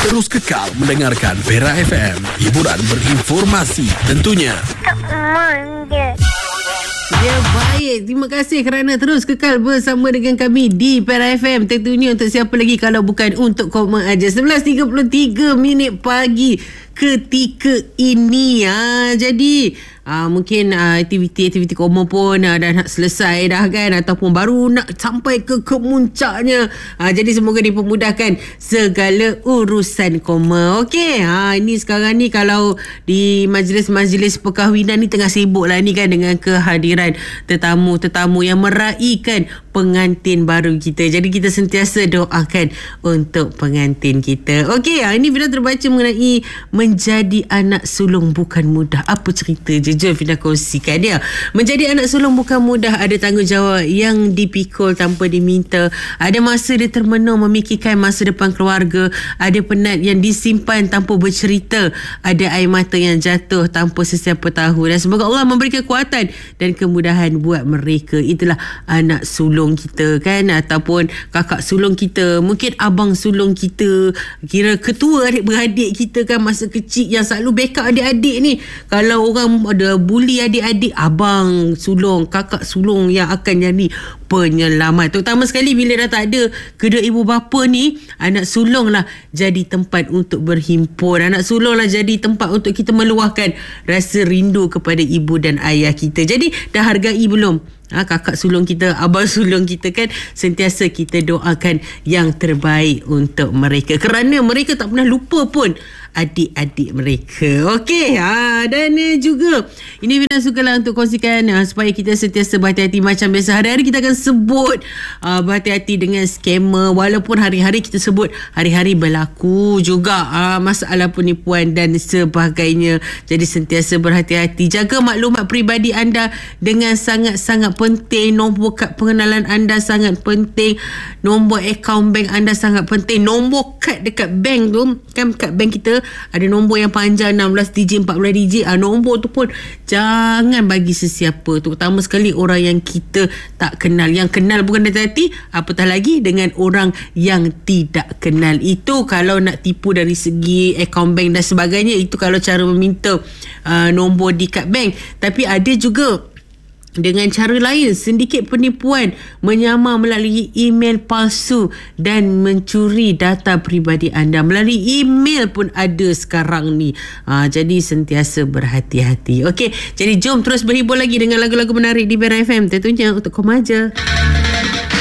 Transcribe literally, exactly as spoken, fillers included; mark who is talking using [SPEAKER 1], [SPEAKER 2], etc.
[SPEAKER 1] Terus kekal mendengarkan Pera F M. Hiburan berinformasi tentunya.
[SPEAKER 2] Tak manja.
[SPEAKER 3] Ya, baik. Terima kasih kerana terus kekal bersama dengan kami di Pera F M. Tentunya untuk siapa lagi kalau bukan untuk Koma aja. sebelas tiga puluh tiga minit pagi ketika ini. Ha, jadi uh, mungkin uh, aktiviti-aktiviti Koma pun uh, dah nak selesai dah kan, ataupun baru nak sampai ke kemuncaknya. Uh, jadi semoga dipermudahkan segala urusan Koma. Okey, ha, ini sekarang ni kalau di majlis-majlis perkahwinan ni tengah sibuk lah ni kan dengan kehadiran tetamu-tetamu yang meraihkan pengantin baru kita. Jadi kita sentiasa doakan untuk pengantin kita. Okey, ha, ini Fina terbaca mengenai menjadi anak sulung bukan mudah. Apa cerita je? Jom Fina kongsikan dia. Menjadi anak sulung bukan mudah. Ada tanggungjawab yang dipikul tanpa diminta. Ada masa dia termenung memikirkan masa depan keluarga. Ada penat yang disimpan tanpa bercerita. Ada air mata yang jatuh tanpa sesiapa tahu. Dan semoga Allah memberi kekuatan dan kemudahan buat mereka. Itulah anak sulung kita kan, ataupun kakak sulung kita, mungkin abang sulung kita, kira ketua adik-beradik kita kan masa kecil yang selalu backup adik-adik ni. Kalau orang ada bully adik-adik, abang sulung, kakak sulung yang akan jadi penyelamat. Terutama sekali bila dah tak ada kedua ibu bapa ni, anak sulung lah jadi tempat untuk berhimpun. Anak sulung lah jadi tempat untuk kita meluahkan rasa rindu kepada ibu dan ayah kita. Jadi dah hargai belum? Ha, kakak sulung kita, abang sulung kita kan, sentiasa kita doakan yang terbaik untuk mereka, kerana mereka tak pernah lupa pun adik-adik mereka. Okey, ha, dan uh, juga ini Fina sukalah untuk kongsikan uh, supaya kita sentiasa berhati-hati. Macam biasa, hari-hari kita akan sebut uh, berhati-hati dengan skamer, walaupun hari-hari kita sebut hari-hari berlaku juga uh, masalah penipuan dan sebagainya. Jadi sentiasa berhati-hati. Jaga maklumat peribadi anda dengan sangat-sangat penting. Nombor kad pengenalan anda sangat penting. Nombor akaun bank anda sangat penting. Nombor kad dekat bank tu kan, kad bank kita ada nombor yang panjang enam belas digit, empat belas digit. Ah, nombor tu pun jangan bagi sesiapa, terutama sekali orang yang kita tak kenal. Yang kenal bukan hati-hati, apatah lagi dengan orang yang tidak kenal. Itu kalau nak tipu dari segi akaun bank dan sebagainya. Itu kalau cara meminta uh, nombor di kad bank. Tapi ada juga dengan cara lain, sindiket penipuan menyamar melalui email palsu dan mencuri data peribadi anda. Melalui email pun ada sekarang ni. Ha, jadi sentiasa berhati-hati. Okey, jadi jom terus berhibur lagi dengan lagu-lagu menarik di Pera F M. Tentunya untuk Koma aja.